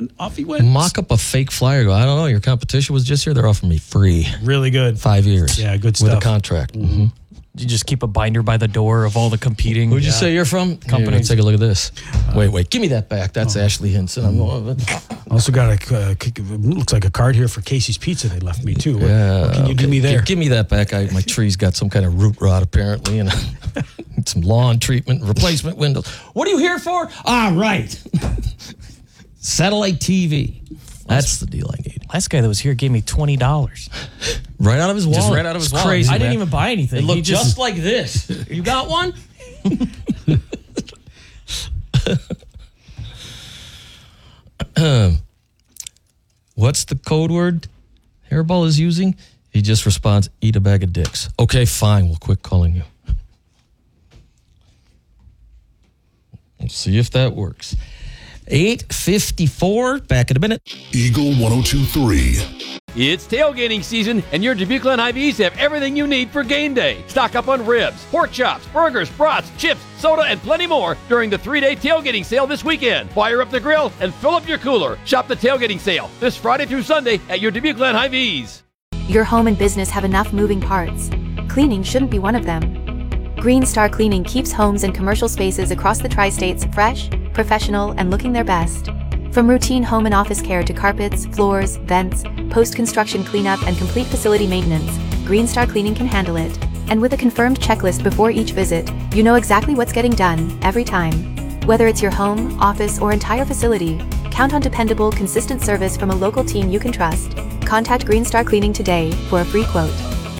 and off he went. Mock up a fake flyer. Go, I don't know. Your competition was just here. They're offering me free. Really good. 5 years. Yeah, good With stuff. a contract. Mm-hmm. You just keep a binder by the door of all the competing. Who'd you say you're from? Company. Take a look at this. Wait. Give me that back. That's Ashley Hinson. I'm going. Also got looks like a card here for Casey's Pizza they left me too. What can you do okay. me there? Give me that back. My tree's got some kind of root rot apparently, and some lawn treatment, replacement windows. What are you here for? Right. Satellite TV. That's the deal I need. Last guy that was here gave me $20. Right out of his wallet. Just right out of his wallet. Crazy. I didn't even buy anything. It looked just like this. You got one? What's the code word Hairball is using? He just responds, eat a bag of dicks. Okay, fine. We'll quit calling you. Let's see if that works. 8:54. Back in a minute. Eagle 102.3. It's tailgating season, and your Dubuque Glen Hy-Vees have everything you need for game day. Stock up on ribs, pork chops, burgers, brats, chips, soda, and plenty more during the 3-day tailgating sale this weekend. Fire up the grill and fill up your cooler. Shop the tailgating sale this Friday through Sunday at your Dubuque Glen Hy-Vees. Your home and business have enough moving parts. Cleaning shouldn't be one of them. Green Star Cleaning keeps homes and commercial spaces across the tri-states fresh, professional, and looking their best. From routine home and office care to carpets, floors, vents, post-construction cleanup, and complete facility maintenance, Green Star Cleaning can handle it. And with a confirmed checklist before each visit, you know exactly what's getting done, every time. Whether it's your home, office, or entire facility, count on dependable, consistent service from a local team you can trust. Contact Green Star Cleaning today for a free quote.